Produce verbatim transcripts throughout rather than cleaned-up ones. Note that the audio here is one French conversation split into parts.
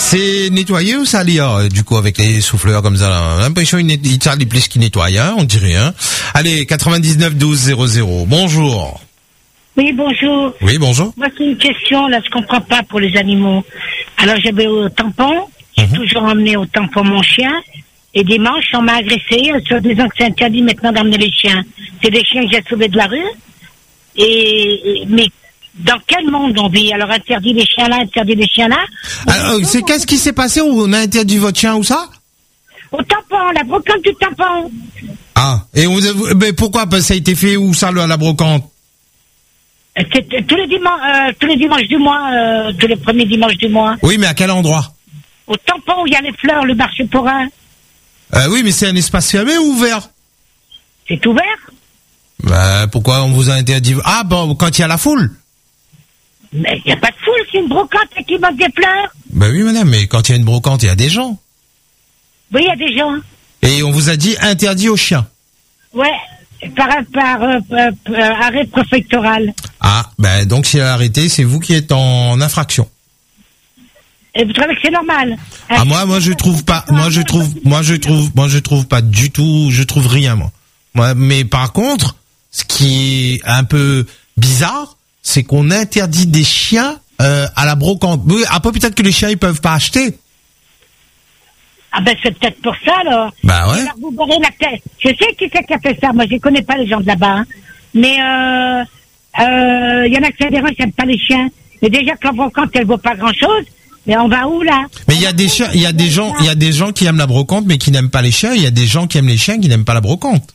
C'est nettoyé ou sali, hein, du coup, avec les souffleurs comme ça, là. L'impression qu'il net... il salit plus qu'il nettoie, hein, on dirait, hein. Allez, quatre-vingt-dix-neuf douze zéro zéro. Bonjour. Oui, bonjour. Oui, bonjour. Moi, c'est une question, là, je comprends pas pour les animaux. Alors, j'avais au tampon, j'ai mmh. toujours emmené au tampon mon chien, et dimanche, on m'a agressé, sur disant que c'est interdit maintenant d'emmener les chiens. C'est des chiens que j'ai sauvés de la rue, et, mais dans quel monde on vit? Alors, interdit les chiens là, interdit les chiens là. Alors, c'est qu'est-ce qui s'est passé où on a interdit votre chien ou ça? Au tampon, la brocante du tampon. Ah, et vous, mais pourquoi ça a été fait où ça, la brocante? C'est tous les dimanches, euh, tous les dimanches du mois, euh, tous les premiers dimanches du mois. Oui, mais à quel endroit? Au tampon où il y a les fleurs, le marché forain. Euh, oui, mais c'est un espace fermé ou ouvert? C'est ouvert. Bah, pourquoi on vous a interdit? Ah, bon, quand il y a la foule. Mais il n'y a pas de foule, c'est une brocante qui manque des fleurs. Bah oui, madame, mais quand il y a une brocante, il y a des gens. Oui, il y a des gens. Et on vous a dit interdit aux chiens. Ouais, par, par euh, euh, arrêt préfectoral. Ah, ben donc si elle a arrêté, c'est vous qui êtes en infraction. Et vous trouvez que c'est normal? Ah, moi, moi je trouve pas. Moi je trouve, moi je trouve, moi je trouve pas du tout. Je trouve rien moi. Moi, mais par contre, ce qui est un peu bizarre, c'est qu'on interdit des chiens euh, à la brocante. Oui, après peut-être que les chiens ils peuvent pas acheter. Ah ben c'est peut-être pour ça alors. Bah ouais. Alors, vous barrez la tête. Je sais qui c'est qui a fait ça. Moi je connais pas les gens de là-bas. Hein. Mais euh, euh, y en a qui adhérents qui n'aiment pas les chiens. Mais déjà que la brocante elle vaut pas grand-chose. Mais on va où là? Mais il y a des chiens, il y a des gens, il y a des gens qui aiment la brocante mais qui n'aiment pas les chiens. Il y a des gens qui aiment les chiens qui n'aiment pas la brocante.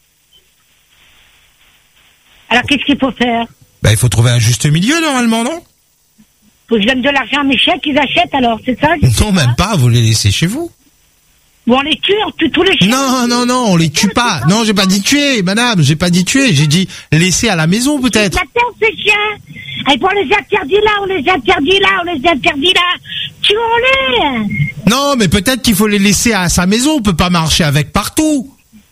Alors qu'est-ce qu'il faut faire? Bah il faut trouver un juste milieu normalement, non? Faut que je donne de l'argent à mes chiens qu'ils achètent alors, c'est ça? Non, même pas. Vous les laissez chez vous. Ou on les tue, on tue tous les chiens. Non, non, non, on les tue pas. Non, j'ai pas dit tuer, madame, j'ai pas dit tuer, j'ai dit laisser à la maison peut-être. La terre, ces chiens. Et puis on les interdit là, on les interdit là, on les interdit là. Tuons-les. Non, mais peut-être qu'il faut les laisser à sa maison, on peut pas marcher avec partout.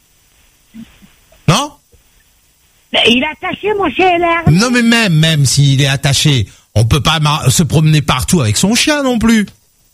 Non? Il est attaché, mon chien, là. Non, mais même, même s'il est attaché, on peut pas mar- se promener partout avec son chien non plus.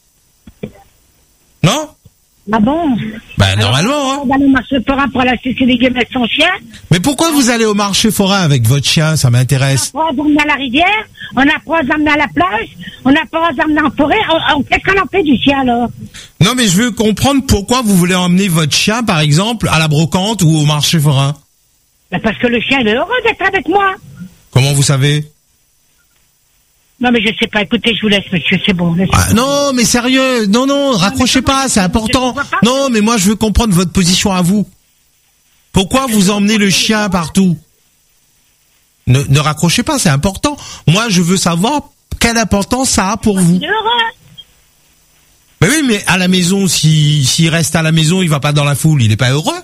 Non? Ah bon? Ben, alors, normalement, hein. On va aller au marché forain pour aller acheter les gamins avec son chien. Mais pourquoi vous allez au marché forain avec votre chien? Ça m'intéresse. On a pas d'emmener à la rivière, on n'a pas d'emmener à la plage, on n'a pas d'emmener en forêt. On, on, qu'est-ce qu'on en fait du chien, alors? Non, mais je veux comprendre pourquoi vous voulez emmener votre chien, par exemple, à la brocante ou au marché forain. Ben parce que le chien, il est heureux d'être avec moi. Comment vous savez? Non, mais je sais pas. Écoutez, je vous laisse, monsieur. C'est bon. Ah, non, mais sérieux. Non, non, raccrochez pas. C'est important. Non, mais moi, je veux comprendre votre position à vous. Pourquoi vous emmenez le chien partout? Ne, ne raccrochez pas. C'est important. Moi, je veux savoir quelle importance ça a pour vous. Il est heureux. Mais oui, mais à la maison, si, s'il reste à la maison, il va pas dans la foule. Il est pas heureux?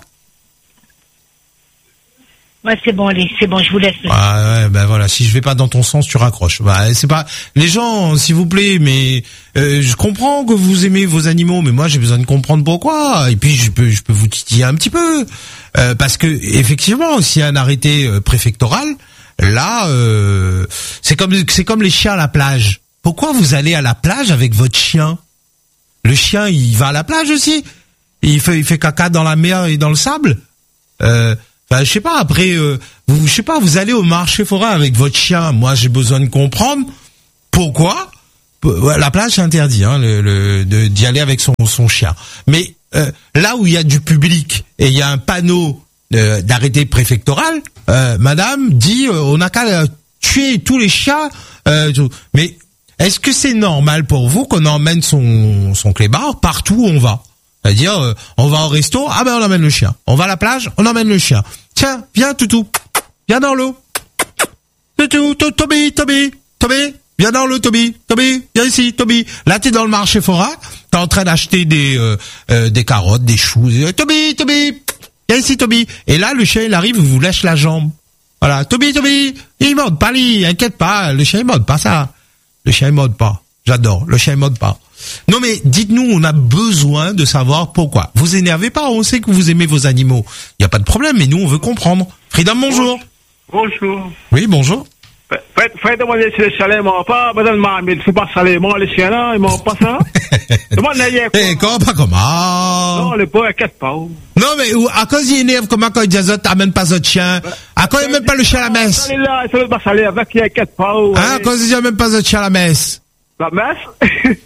Ouais, c'est bon, allez, c'est bon, je vous laisse. Ah ouais, ben voilà, si je vais pas dans ton sens, tu raccroches. Bah, c'est pas les gens, s'il vous plaît, mais euh, je comprends que vous aimez vos animaux, mais moi j'ai besoin de comprendre pourquoi. Et puis je peux je peux vous titiller un petit peu euh, parce que effectivement, s'il y a un arrêté euh, préfectoral, là euh, c'est comme c'est comme les chiens à la plage. Pourquoi vous allez à la plage avec votre chien? Le chien, il va à la plage aussi. Il fait il fait caca dans la mer et dans le sable. Euh Enfin, je sais pas, après, euh, vous, je sais pas, vous allez au marché forain avec votre chien. Moi, j'ai besoin de comprendre pourquoi. La plage, c'est interdit, hein, le, le, de, d'y aller avec son, son chien. Mais euh, là où il y a du public et il y a un panneau euh, d'arrêté préfectoral, euh, madame dit, euh, on n'a qu'à tuer tous les chiens. Euh, tout. Mais est-ce que c'est normal pour vous qu'on emmène son, son clébard partout où on va? C'est-à-dire, euh, on va au resto, ah ben on emmène le chien. On va à la plage, on emmène le chien. Tiens, viens Toutou, viens dans l'eau. Toutou, Toby, Toby, Toby, viens dans l'eau Toby, Toby, viens ici Toby. Là t'es dans le marché forain, t'es en train d'acheter des euh, euh, des carottes, des choux. Toby, Toby, viens ici Toby. Et là le chien il arrive, il vous lèche la jambe. Voilà, Toby, Toby, il morde pas lui, inquiète pas, le chien il morde pas ça. Le chien il morde pas. J'adore, le chien il morde pas. Non mais dites-nous, on a besoin de savoir pourquoi. Vous énervez pas, on sait que vous aimez vos animaux. Il y a pas de problème, mais nous on veut comprendre. Freedom, bonjour. Bonjour. Oui, bonjour. Faites, faites demander si les chiens, ils m'ont pas, madame Mohamed, faut pas saler, moi, les chiens, là, ils m'ont pas ça. Demande hier, quoi. Eh, comment, pas comment? Non, les pauvres, inquiète pas. Non, mais, à cause il énerve, comment quand il dit ça, t'amènes pas votre chien? À cause il même pas le chien à la messe? Il est là, il ne pas saler avec, il inquiète pas. Hein, à cause il dit même pas votre chien à la messe? La messe?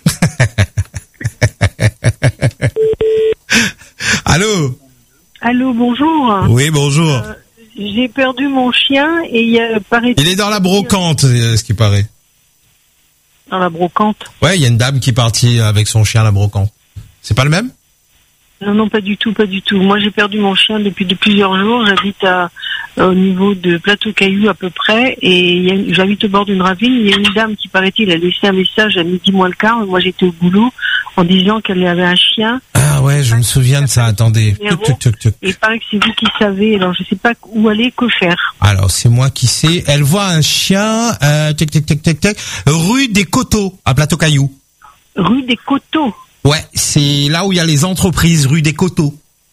Allô? Allô, bonjour. Oui, bonjour. Euh, j'ai perdu mon chien et il y a paraît. Il est dans la brocante, ce qui paraît. Dans la brocante? Ouais, il y a une dame qui est partie avec son chien à la brocante. C'est pas le même? Non, non, pas du tout, pas du tout. Moi, j'ai perdu mon chien depuis de plusieurs jours. J'habite à, au niveau de Plateau Caillou à peu près, et il y a, j'habite au bord d'une ravine. Il y a une dame qui, paraît-il, a laissé un message à midi moins le quart. Moi, j'étais au boulot en disant qu'elle avait un chien. Ah ouais, je me souviens de ça. Attendez. Tuc, tuc, tuc, tuc. Et il paraît que c'est vous qui savez. Alors, je sais pas où aller, que faire. Alors, c'est moi qui sais. Elle voit un chien, euh, tic, tic, tic, tic, tic, rue des Coteaux, à Plateau Caillou. Rue des Coteaux. Ouais, c'est là où il y a les entreprises, rue des Coteaux.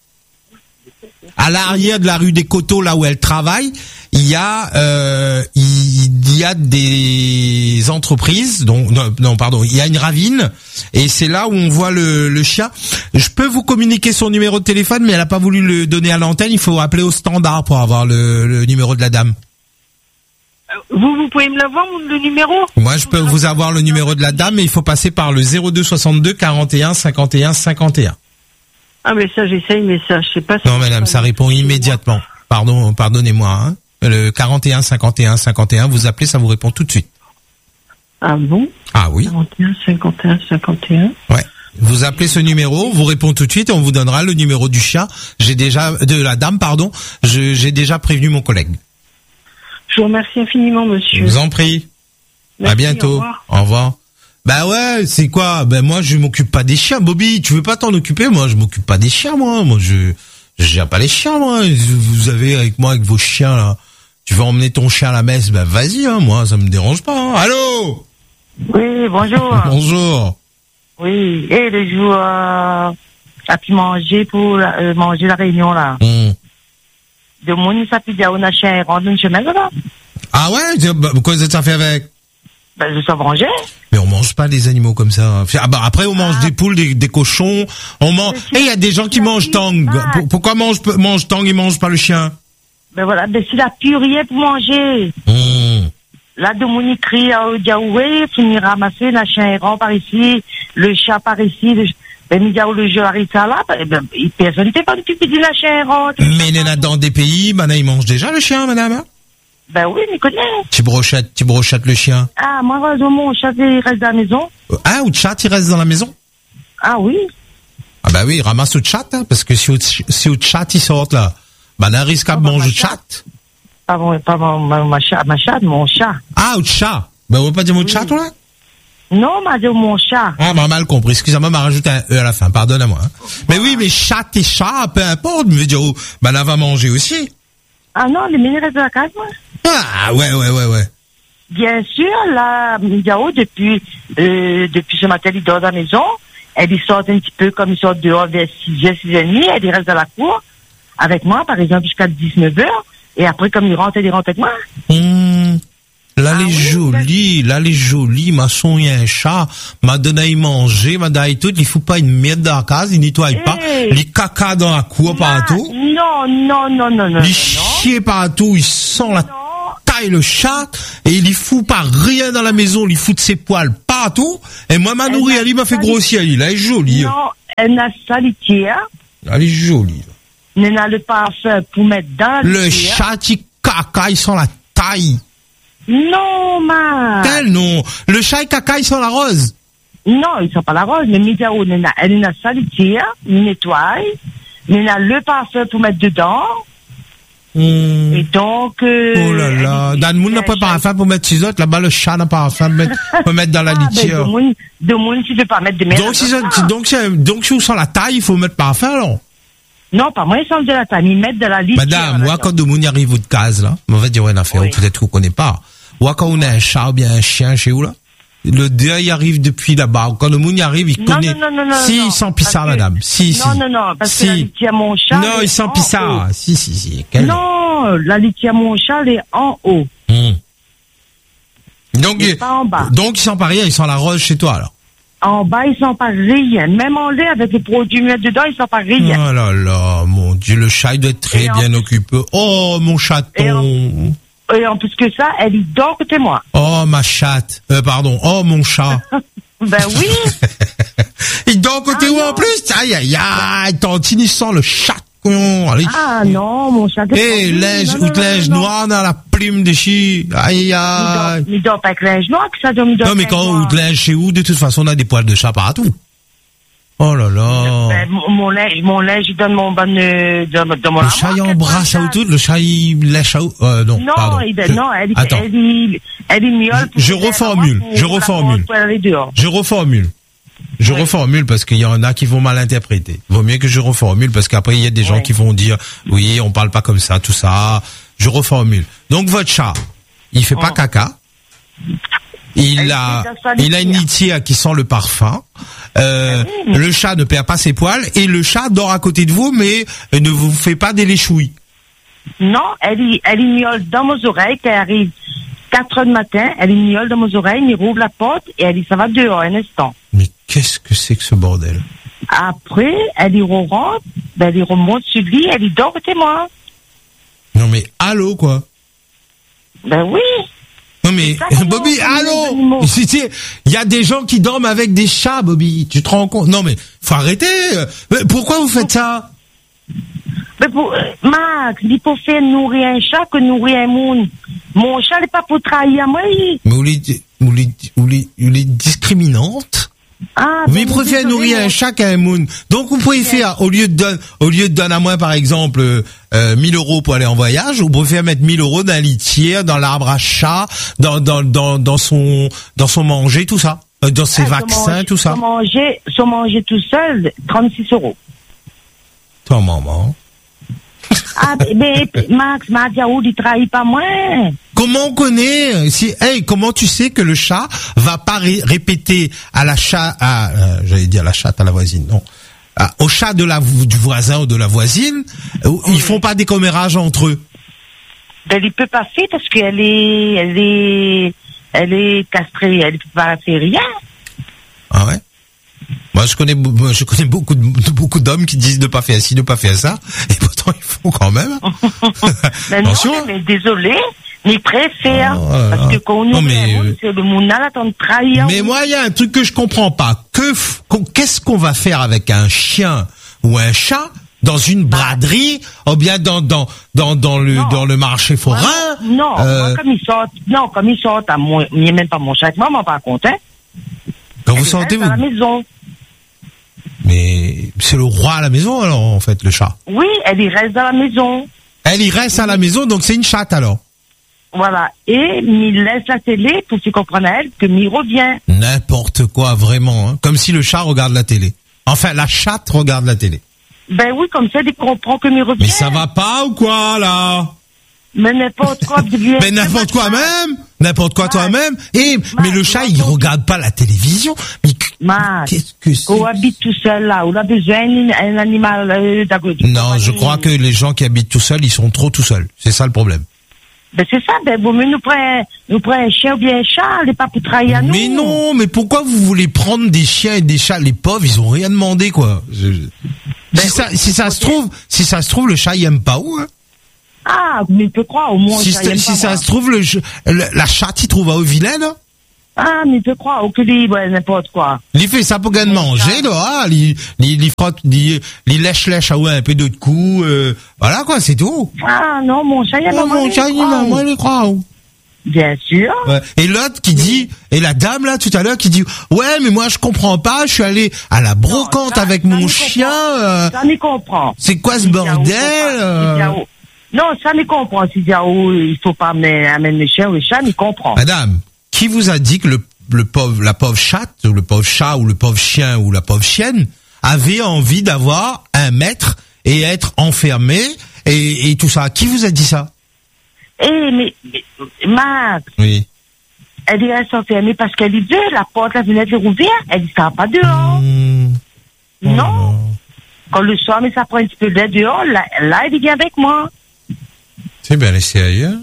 À l'arrière de la rue des Coteaux, là où elle travaille, il y a euh, il y a des entreprises. Donc non, non, pardon, il y a une ravine et c'est là où on voit le, le chien. Je peux vous communiquer son numéro de téléphone, mais elle a pas voulu le donner à l'antenne. Il faut appeler au standard pour avoir le, le numéro de la dame. Vous, vous pouvez me l'avoir, le numéro? Moi, je peux vous avoir le numéro de la dame, mais il faut passer par le zéro deux soixante-deux quarante et un cinquante et un cinquante et un. Ah, mais ça, j'essaye, mais ça, je sais pas. Non, madame, ça répond immédiatement. Pardon, pardonnez-moi, hein. Le quarante et un cinquante et un cinquante et un, vous appelez, ça vous répond tout de suite. Ah bon? Ah oui. quarante et un cinquante et un cinquante et un. Ouais. Vous appelez ce numéro, vous répond tout de suite et on vous donnera le numéro du chien. J'ai déjà, de la dame, pardon. Je, j'ai déjà prévenu mon collègue. Je vous remercie infiniment, monsieur. Je vous en prie. Merci, à bientôt. Au revoir. Au revoir. Bah ouais, c'est quoi? Ben moi, je m'occupe pas des chiens. Bobby, tu veux pas t'en occuper? Moi, je m'occupe pas des chiens, moi. Moi, je, je gère pas les chiens, moi. Vous avez avec moi, avec vos chiens, là. Tu veux emmener ton chien à la messe? Ben vas-y, hein. Moi, ça me dérange pas, hein. Allô? Oui, bonjour. Bonjour. Oui, et le jour, euh, à pu manger pour euh, manger la réunion, là. Hum. De mon ça peut dire on a chien rentre une chemin là. Ah ouais? Bah, quoi ça fait avec? Ben je sais manger. Mais on mange pas des animaux comme ça. Ah bah après on mange ah. des poules, des, des cochons, on mange. Et il y a des gens qui mangent tang. Ah. Pourquoi mange mange tang et mange pas le chien? Ben voilà, ben s'il a plus rien pour manger. Mmh. Là de mon crie au diaoué, finir ramasser la chien rentre par ici, le chat par ici. Le... Ben, il y a où le jeu arrive ça là, ben, personne ne fait pas de pipi de la chien rentre. Mais il y en a dans des pays, madame, ils mangent déjà le chien, madame, hein? Ben oui, mais connais. Tu brochettes, tu brochettes le chien. Ah, moi, mon chat, il reste dans la maison. Ah, ou le chat, il reste dans la maison? Ah oui. Ah bah oui, ramasse le chat, hein, parce que si le si chat, il sort là, ben, on risque à manger le chat. Pas mon, pas mon, ma, ma chat, ma chat, mon chat. Ah, ou le chat. Ben, on veut pas dire mon oui. chat, toi? Non, m'a dit mon chat. Ah, m'a mal compris. Excusez-moi, m'a rajouté un E à la fin. Pardonne-moi. Hein. Mais oui, mais chat et chat, peu importe. Mais dire, oh, ben, là, va manger aussi. Ah non, les minéraux de la case, moi. Ah, ouais, ouais, ouais, ouais. Bien sûr, là, Migao, depuis, euh, depuis ce matin, il dort dans la maison. Elle y sort un petit peu comme il sort dehors vers six heures, six heures trente. Elle y reste dans la cour avec moi, par exemple, jusqu'à dix-neuf heures. Et après, comme il rentre, elle y rentre avec moi. Mmh. Là, ah, les oui, jolis, là, les jolis, m'a sonné un chat, m'a donné à y manger, m'a donné tout, il faut pas une merde dans la case, il nettoie hey. pas, les caca dans la cour partout. Non, non, non, non, non. Il chie partout, il sent la non. taille, le chat, et il y fout pas rien dans la maison, il y fout de ses poils partout, et moi, ma nourriture, elle, il m'a fait grossir, elle, elle est jolie. Non, elle a sa litière. Elle est jolie. Elle n'a le parfum pour mettre dans le Le chat, il caca, il sent la taille. Non, ma. Quel non? Le chat et caca, ils sont la rose. Non, ils sont pas la rose, mais Midao, elle a sa litière, elle nettoie, elle a le parfum pour mettre dedans. Mmh. Et donc, euh, oh là là, dans le monde n'a pas parfum pour mettre ses autres, là-bas le chat n'a pas parfum pour mettre, pour mettre dans la ah, litière. Ben, de monde, de monde, tu peux pas mettre de merde. Donc, si, ça, donc, si, donc, si on sent la taille, il faut mettre parfum, alors. Non, pas moi, ils sont de la taille, ils mettent de la litière. Madame, moi, quand de monde y arrive de case, là, on va dire, ouais, une affaire, oui. Peut-être qu'on connaît pas. Ou quand on a un chat ou bien un chien chez vous, là, le deuil arrive depuis là-bas. Quand le monde y arrive, il non, connaît. Non, non, non, non. Si, non, il sent pissard, que... madame. Si, non, si. Non, non, non, parce si. que la litière, mon chat. Non, il sent pissard. Si, si, si. Quel... Non, la litière, mon chat, elle est en haut. Hum. Donc, mais pas en bas. donc, ils sont pas rien, ils sont la rose chez toi, alors. En bas, ils sont pas rien. Même en lait, avec les produits mis dedans, ils sont pas rien. Oh là là, mon Dieu, le chat, il doit être très Et en- bien occupé. Oh, mon chaton. Et en plus que ça, elle y dort côté moi. Oh, ma chatte. Euh, pardon. Oh, mon chat. Ben oui. Il dort côté Ah, où non. en plus? Aïe, aïe, aïe. T'en tinissant le chat. Allez. Ah non, mon chat. Eh, linge, Non, non, ou de non, linge non. noir dans la plume de chi. Aïe, Il aïe. dort, il dort pas avec linge noir, que ça dort, il dort Non, mais avec quand noir. ou de linge chez où, de toute façon, on a des poils de chat partout. Oh là là. Ben, mon, mon linge, mon linge, il donne mon bon, euh, dans, dans mon Le chat, il embrasse à tout, le chat, il lèche à euh, non, Non, pardon. il, Je- non, elle, Attends. elle, elle, elle, elle miaule. Je- je reformule, je reformule. Pour aller dehors. Je reformule. Je Oui. reformule parce qu'il y en a qui vont mal interpréter. Vaut mieux que je reformule parce qu'après il y a des gens Oui. qui vont dire oui, on parle pas comme ça, tout ça. Je reformule. Donc votre chat, il fait pas Oh. caca. Il Elle a, fait de sa il a une litière. litière qui sent le parfum. Euh, Ah oui, mais- le chat ne perd pas ses poils et le chat dort à côté de vous, mais ne vous fait pas des léchouilles. Non, elle, y- elle y miaule dans mes oreilles, quand elle arrive quatre heures du matin, elle y miaule dans mes oreilles, il rouvre la porte et elle dit ça va dehors un instant. Mais qu'est-ce que c'est que ce bordel? Après, elle y rentre, ben, elle y remonte sur lui, elle y dort côté moi. Non mais allô quoi? Ben oui. Non mais C'est ça qu'on Bobby, mange, les allô. animaux. Il y a des gens qui dorment avec des chats, Bobby. Tu te rends compte? Non mais faut arrêter. Mais pourquoi vous faites ça? Mais pour, euh, Max, il faut faire nourrir un chat que nourrir un monde. Mon chat n'est pas pour trahir moi. il- Mais vous les, vous les, vous les, vous les discriminantes. Ah, Mais ben, vous préférez désolé, nourrir un mon- chat qu'un moon. Donc vous pouvez faire au lieu de donner, au lieu de donner à moi par exemple euh, mille euros pour aller en voyage, vous préférez mettre mille euros dans la litière, dans l'arbre à chat, dans dans dans dans son dans son manger, tout ça, Euh, dans ses Ah, vaccins, manger- tout ça. Sans manger, sans manger tout seul, trente-six euros. Toi maman. Ah, mais Max, Madiaoud, il trahit pas moi. Comment on connaît si hey, comment tu sais que le chat va pas ré- répéter à la chat à euh, j'allais dire la chatte à la voisine non à- au chat de la du voisin ou de la voisine euh, ils font pas des commérages entre eux. Ben, il peut pas faire parce qu'elle est, elle est, elle est castrée, elle peut pas faire rien. Ah ouais. Moi je connais bo- moi, je connais beaucoup de, beaucoup d'hommes qui disent de pas faire ci, de pas faire ça et pourtant ils font quand même. Ben non, Attention. mais désolé, mais il préfère. Oh là là. parce que quand on Non, nous mais, demande, euh, c'est le mounal attend de trahir. Mais moi il y a un truc que je comprends pas. Que f- qu'on- qu'est-ce qu'on va faire avec un chien ou un chat dans une braderie ou bien dans dans dans dans le Non. dans le marché forain? Non, Euh, moi, comme ils sortent, non, comme ils sortent, à moi, il n'y a même pas mon chat, moi, moi, par contre, hein. Quand vous Elle sentez reste vous à la maison. Mais c'est le roi à la maison alors en fait le chat. Oui, elle y reste dans la maison. Elle il reste à la maison donc c'est une chatte alors. Voilà. Et il laisse la télé pour se comprendre à elle que m'y revient. N'importe quoi vraiment hein. Comme si le chat regarde la télé. Enfin la chatte regarde la télé. Ben oui, comme ça, il comprend que m'y revient. Mais ça va pas ou quoi là? Mais n'importe quoi devient. Mais n'importe quoi même, n'importe quoi toi-même. Et mais le chat il regarde pas la télévision. Mais qu- Max, qu'est-ce que c'est? on habite tout seul là, on a besoin d'un animal euh, d'agriculture. Non, je crois que les gens qui habitent tout seuls, ils sont trop tout seuls. C'est ça le problème. Ben c'est ça, ben vaut mieux nous prendre, nous prendre un chien ou bien un chat, les pas pour trahir à nous. Mais non, mais pourquoi vous voulez prendre des chiens et des chats? Les pauvres, ils ont rien demandé quoi. Je- je- Ben si oui, ça, si ça se trouve, si ça se trouve, le chat il aime pas où hein. Ah, mais il peut croire, au moins. Si, ça, il c'est- aime si pas ça moi. se trouve, le, ch- le- la chatte il trouve à vilaine. Hein. Ah, mais il peut croire, au que lui, ouais, n'importe quoi. Il fait ça pour gagner manger, là. Ah, il, il, il frotte, il, il lèche lèche à ouais, un peu d'autres coups. Euh, voilà quoi, c'est tout. Ah, non, mon chat, il a Oh, mon chat, il m'a, moi, il croit. Bien sûr. Ouais. Et l'autre qui dit, et la dame là tout à l'heure qui dit, ouais, mais moi je comprends pas, je suis allé à la brocante ça- avec ça, mon il chien. comprend. euh, Ça m'y comprend. c'est quoi ce Si Diao bordel faut pas- euh si Diao- Non, ça m'y comprend. Si Diao, il faut pas amener, amener le chien ou le chat, m'y comprend. Madame, qui vous a dit que le, le pauvre, la pauvre chatte, ou le pauvre chat, ou le pauvre chien, ou la pauvre chienne, avait envie d'avoir un maître et être enfermé et, et tout ça? Qui vous a dit ça? Eh, mais, mais, Max, Oui. elle est reste enfermée parce qu'elle dit, la porte, la fenêtre est ouverte, elle dit, ça va pas dehors. Mmh. Non. Quand le soir, mais ça prend un petit peu d'air dehors, là, là, elle vient avec moi. C'est bien laissé ailleurs.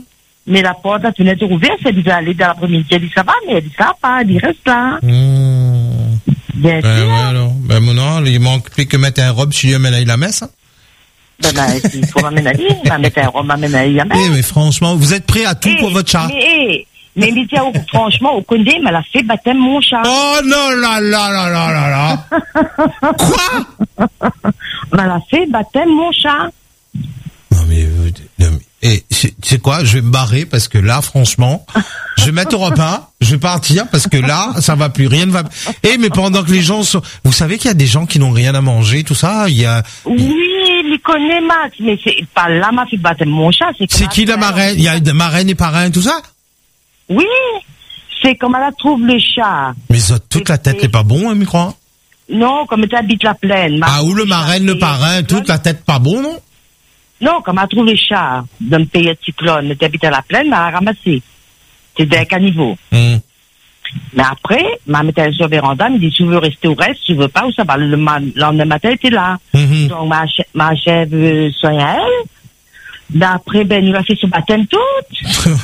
Mais la porte, la fenêtre ouverte, elle devait aller dans l'après-midi. Elle dit ça va, mais elle dit ça va pas, elle dit reste là. Mmh. Bien Ben, sûr. ouais, alors. Ben, mon non, il manque plus que mettre un robe si je mène à la messe. Hein. Ben, ben, il faut m'amener à lui, m'amener un robe, m'amener à lui. Eh, mais franchement, vous êtes prêts à tout pour votre chat? Mais, mais, mais, tiens, franchement, au Condé, elle a fait baptême mon chat. Oh non, là, là, là, là, là, là. Quoi? Elle a fait baptême mon chat. Non, mais, euh, non, mais et c'est c'est quoi? Je vais me barrer parce que là, franchement, je vais mettre au repas, je vais partir parce que là, ça va plus, rien ne va. Eh, mais pendant que les gens sont, vous savez qu'il y a des gens qui n'ont rien à manger, tout ça, il y a. Oui, il connaît Max, mais c'est pas là m'a fait baptême mon chat, c'est. C'est qui la marraine? Il y a de marraine et parrain, tout ça? Oui, c'est comme elle trouve le chat. Mais ça, toute la tête n'est pas bon, hein, micro? Non, comme tu habites la plaine. Ah, ou le marraine, le parrain, toute la tête pas bon, non? Non, comme elle trouve le chat dans le pays de cyclone, tu habites à la plaine, elle a ramassé. C'est d'un caniveau. Mmh. Mais après, ma mettait sur le véranda, elle me dit, si tu veux rester au reste, si tu veux pas, où ça va. Le ma- lendemain matin, elle était là. Mmh. Donc, ma, ch- ma chèvre euh, soigne à elle. Ben après, ben, il a fait son baptême toute.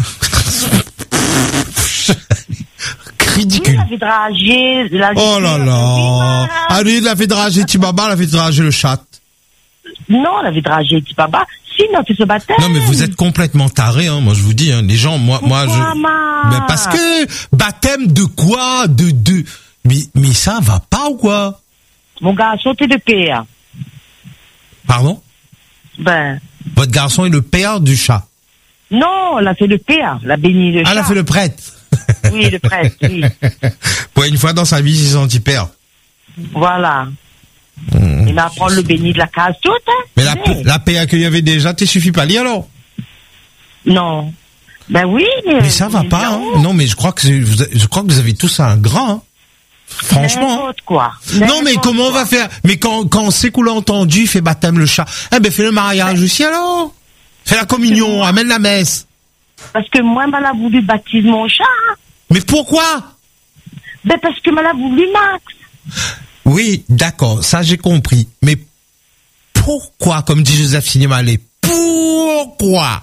Ridicule. Oui, elle a fait drager. La Oh là là. Allez, il a fait drager Tibaba, il a fait drager le chat. Non, elle avait dragé petit papa. Si, mais on fait ce baptême. Non, mais vous êtes complètement tarés, hein. Moi, je vous dis, hein. Les gens, moi, moi, je. Pourquoi, ma Mais parce que, baptême de quoi? De, de, mais, mais ça va pas ou quoi? Mon garçon, t'es de père. Pardon? Ben, Votre garçon est le père du chat. non, elle a fait le père, la béni le Ah, chat. elle a fait le prêtre. Oui, le prêtre, oui. Pour une fois dans sa vie, il s'est senti père. Voilà. Mmh. Il m'apprend le béni de la case toute, hein. Mais la, Oui. la paix qu'il y avait déjà, t'es suffit pas lire alors? Non. Ben oui, mais. Mais ça va pas, hein. Non, mais je crois que c'est- vous, je crois que vous avez tous un grand, hein. Franchement. N'importe quoi. Non, mais N'importe comment on quoi. va faire? Mais quand, quand on sait qu'on l'a entendu, il fait baptême le chat. Eh ben, fais le mariage aussi, alors. Fais la communion, amène la messe. Parce que moi, elle a voulu baptiser mon chat. Mais pourquoi? Ben parce que elle a voulu Max. Oui, d'accord, ça j'ai compris. Mais pourquoi, comme dit Joseph Cinémalé, pourquoi?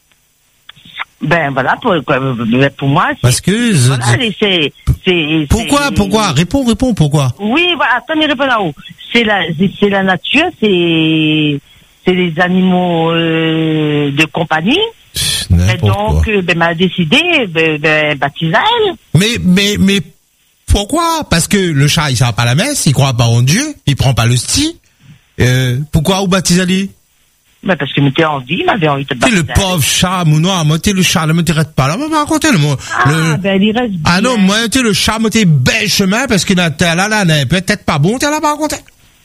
Ben voilà, pour, pour moi, c'est. Parce que... je- Voilà, je- c'est. c'est- pourquoi, c'est- pourquoi? Réponds, réponds, pourquoi? Oui, voilà, attends, il répond là-haut. C'est la, c'est c'est la nature, c'est, c'est les animaux euh, de compagnie. Pff, Et n'importe donc, quoi. euh, ben, m'a décidé, ben, ben, baptiser elle. Mais, mais, mais, pourquoi? Parce que le chat, il sert pas à la messe, il croit pas en Dieu, il prend pas le sti. Euh, pourquoi ou baptiser? Ben, parce que m'était envie, m'avait envie de T'es baptiser. le pauvre chat, mon noir, moi, t'es le chat, là, moi, t'arrêtes pas, là, moi, raconter le mot. Ah, le... ben, il reste Ah non, bien. moi, t'es le chat, moi, t'es bel chemin, parce que là, t'es là, là, là, peut-être pas bon, t'es là, pas raconter.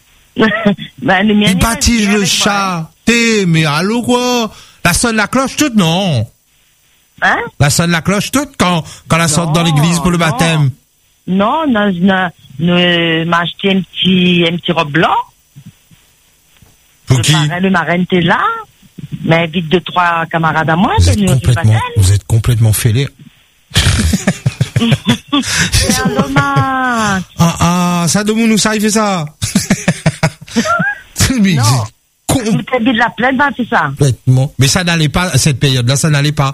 Ben, le mien, Il reste baptise bien le avec chat. T'es, mais allô, quoi? La sonne la cloche toute, non. moi. Hein? La sonne la cloche toute quand, quand la sorte dans l'église pour le non. baptême. Non, non, non, non, m'a acheté un petit, un petit robe blanc. Pour Le qui? parrain, le marraine, t'es là. Mais invite deux, trois camarades à moi, Vous ben, êtes nous, on fait complètement, baptême. vous êtes complètement fêlé. C'est un dommage. Ah, ah, ça de nous, ça, il fait ça. Mais Non. c'est Vous t'habites la plaine, ben, c'est ça. complètement. Mais ça n'allait pas, à cette période-là, ça n'allait pas.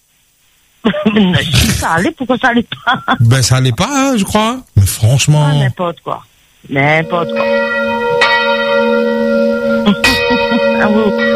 Si ça allait, pourquoi ça allait pas? Ben, ça allait pas, hein, je crois. Mais Ah, franchement. n'importe quoi. N'importe quoi. Ah, oui.